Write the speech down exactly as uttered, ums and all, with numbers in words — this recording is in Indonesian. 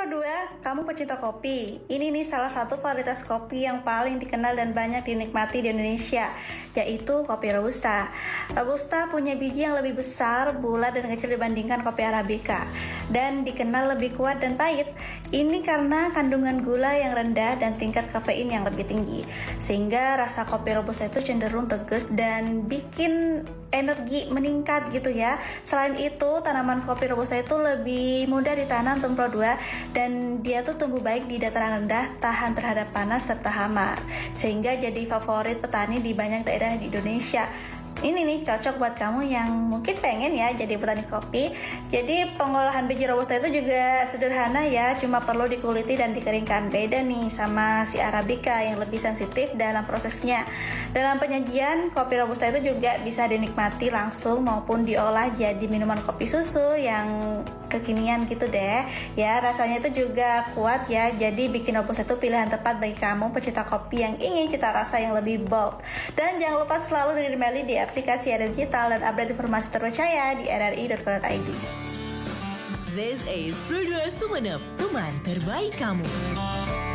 Pro dua, kamu pecinta kopi. Ini nih salah satu varietas kopi yang paling dikenal dan banyak dinikmati di Indonesia, yaitu kopi Robusta. Robusta punya biji yang lebih besar, bulat, dan kecil dibandingkan kopi Arabica, dan dikenal lebih kuat dan pahit. Ini karena kandungan gula yang rendah dan tingkat kafein yang lebih tinggi, sehingga rasa kopi Robusta itu cenderung tegas dan bikin energi meningkat gitu ya. Selain itu, tanaman kopi Robusta itu lebih mudah ditanam untuk Pro dua, dan dia tuh tumbuh baik di dataran rendah, tahan terhadap panas serta hama, sehingga jadi favorit petani di banyak daerah di Indonesia. Ini nih cocok buat kamu yang mungkin pengen ya jadi petani kopi. Jadi pengolahan biji Robusta itu juga sederhana ya, cuma perlu dikuliti dan dikeringkan. Beda nih sama si Arabica yang lebih sensitif dalam prosesnya. Dalam penyajian, kopi Robusta itu juga bisa dinikmati langsung maupun diolah jadi minuman kopi susu yang kekinian gitu deh. Ya, rasanya itu juga kuat ya. Jadi bikin Robusta itu pilihan tepat bagi kamu pecinta kopi yang ingin cita rasa yang lebih bold. Dan jangan lupa selalu dengerin Meli di aplikasi R R I Digital dan update informasi terpercaya di r r i dot co dot i d. This is Pro dua Sumeneb, teman terbaik kamu.